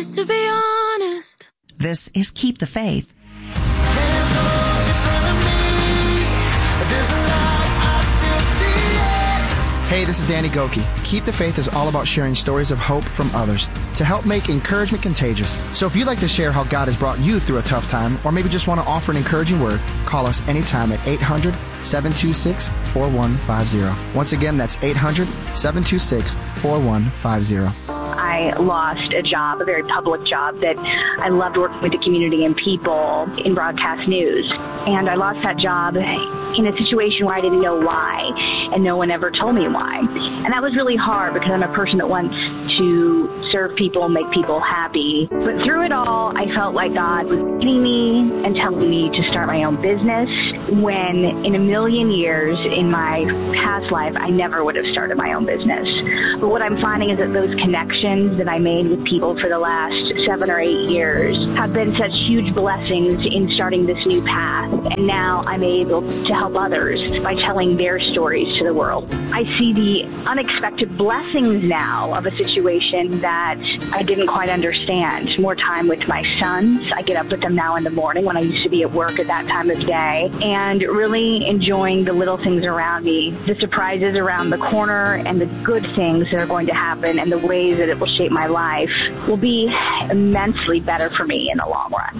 is to be honest. This is Keep the Faith. Hey, this is Danny Goki. Keep the Faith is all about sharing stories of hope from others to help make encouragement contagious. So if you'd like to share how God has brought you through a tough time, or maybe just want to offer an encouraging word, call us anytime at 800-726-4150. Once again, that's 800-726-4150. I lost a job, a very public job that I loved working with the community and people in broadcast news. And I lost that job in a situation where I didn't know why, and no one ever told me why. And that was really hard because I'm a person that wants to serve people, make people happy. But through it all, I felt like God was leading me and telling me to start my own business, when in a million years in my past life, I never would have started my own business. But what I'm finding is that those connections that I made with people for the last 7 or 8 years have been such huge blessings in starting this new path. And now I'm able to help others by telling their stories to the world. I see the unexpected blessings now of a situation that I didn't quite understand. More time with my sons. I get up with them now in the morning when I used to be at work at that time of day. And really enjoying the little things around me, the surprises around the corner, and the good things that are going to happen, and the ways that it will shape my life will be immensely better for me in the long run.